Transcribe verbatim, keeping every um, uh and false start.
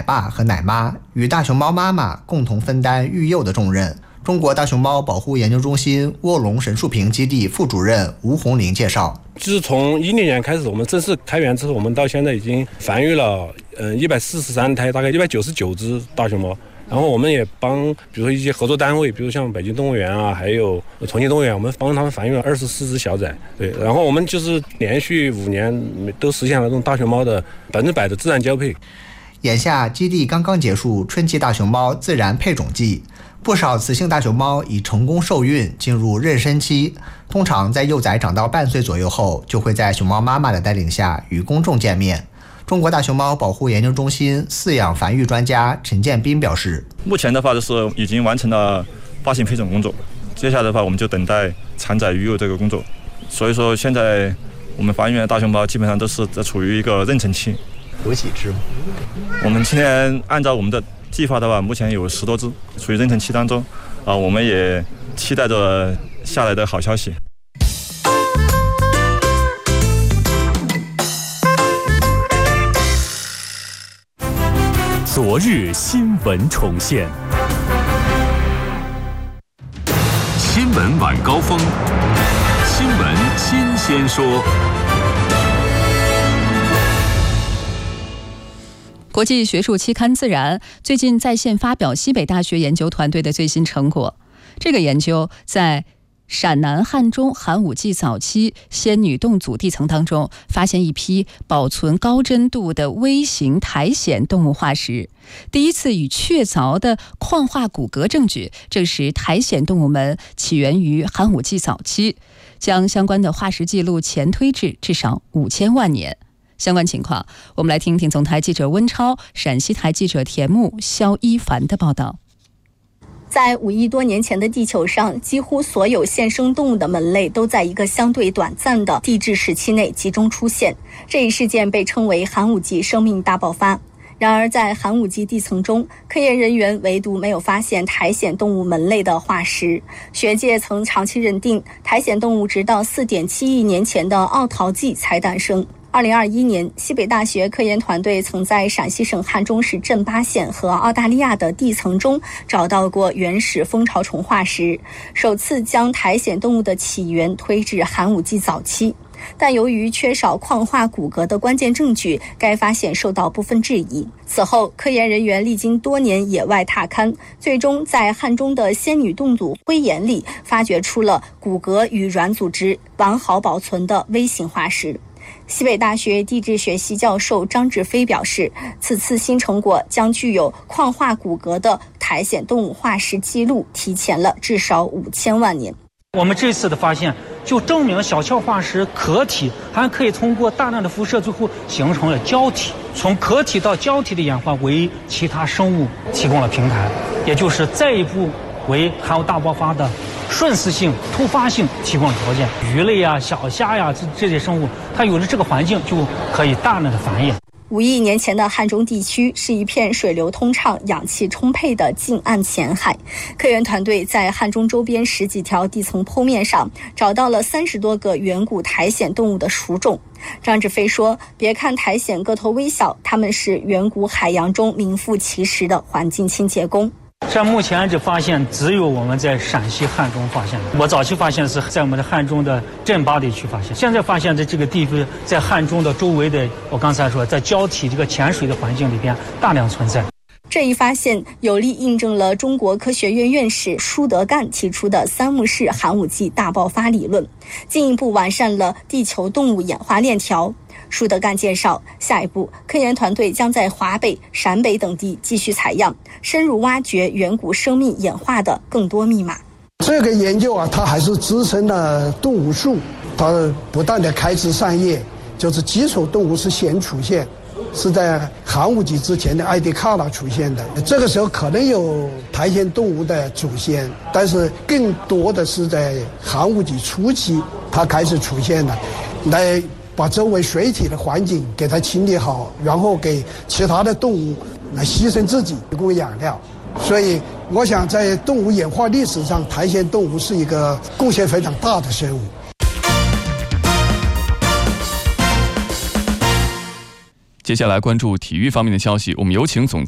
爸和奶妈，与大熊猫妈妈共同分担育幼的重任。中国大熊猫保护研究中心卧龙神树坪基地副主任吴红林介绍， 自从一零年开始，我们正式开园之后，我们到现在已经繁育了嗯一百四十三胎，大概一百九十九只大熊猫。然后我们也帮，比如说一些合作单位，比如像北京动物园啊，还有重庆动物园，我们帮他们繁育了二十四只小崽。对，然后我们就是连续五年都实现了这种大熊猫的百分之百的自然交配。 眼下基地刚刚结束春季大熊猫自然配种季，不少雌性大熊猫已成功受孕进入妊娠期，通常在幼崽长到半岁左右后，就会在熊猫妈妈的带领下与公众见面。中国大熊猫保护研究中心饲养繁育专家陈建斌表示， 目前的话就是已经完成了发行配种工作，接下来的话我们就等待产崽育幼这个工作。所以说现在我们繁育的大熊猫基本上都是在处于一个妊娠期。 有几只吗？ 我们今天按照我们的计划的话，目前有十多只处于妊娠期当中啊，我们也期待着下来的好消息。 昨日新闻重现， 新闻晚高峰，新闻新鲜说。 国际学术期刊《自然》最近在线发表西北大学研究团队的最新成果。这个研究在陕南汉中寒武纪早期仙女洞组地层当中，发现一批保存高真度的微型苔藓动物化石。第一次与确凿的矿化骨骼证据证实苔藓动物们起源于寒武纪早期，将相关的化石记录前推至至少五千万年。相关情况，我们来听听总台记者温超、陕西台记者田木、肖一凡的报道。 在五亿多年前的地球上，几乎所有现生动物的门类都在一个相对短暂的地质时期内集中出现。这一事件被称为寒武纪生命大爆发。然而，在寒武纪地层中，科研人员唯独没有发现苔藓动物门类的化石。学界曾长期认定，苔藓动物直到 四点七亿年前的奥陶纪才诞生。二零二一年，西北大学科研团队曾在陕西省汉中市镇巴县和澳大利亚的地层中找到过原始蜂巢虫化石，首次将苔藓动物的起源推至寒武纪早期。但由于缺少矿化骨骼的关键证据，该发现受到部分质疑。此后，科研人员历经多年野外踏勘，最终在汉中的仙女洞组灰岩里发掘出了骨骼与软组织完好保存的微型化石。西北大学地质学系教授张志飞表示，此次新成果将具有矿化骨骼的苔藓动物化石记录提前了至少五千万年。 我们这次的发现就证明小壳化石壳体还可以通过大量的辐射，最后形成了胶体。从壳体到胶体的演化为其他生物提供了平台，也就是再一步为寒武大爆发的瞬时性、突发性提供了条件。鱼类啊、小虾呀、这这些生物，它有了这个环境，就可以大量的繁衍。 五亿年前的汉中地区是一片水流通畅、氧气充沛的近岸浅海。科研团队在汉中周边十几条地层剖面上找到了三十多个远古苔藓动物的属种。张志飞说，别看苔藓个头微小，它们是远古海洋中名副其实的环境清洁工。 像目前这发现只有我们在陕西汉中发现的，我早期发现是在我们的汉中的镇巴地区发现，现在发现的这个地方在汉中的周围的，我刚才说在胶体这个浅水的环境里边大量存在。 这一发现有力印证了中国科学院院士舒德干提出的三幕式寒武纪大爆发理论，进一步完善了地球动物演化链条。舒德干介绍，下一步科研团队将在华北、陕北等地继续采样，深入挖掘远古生命演化的更多密码。 这个研究啊，它还是支撑了动物树，它不断的开枝散叶，就是基础动物是先出现，是在寒武纪之前的埃迪卡拉出现的。这个时候可能有苔藓动物的祖先，但是更多的是在寒武纪初期它开始出现的，来把周围水体的环境给它清理好，然后给其他的动物来牺牲自己提供养料。所以我想在动物演化历史上，苔藓动物是一个贡献非常大的生物。 接下来关注体育方面的消息，我们有请总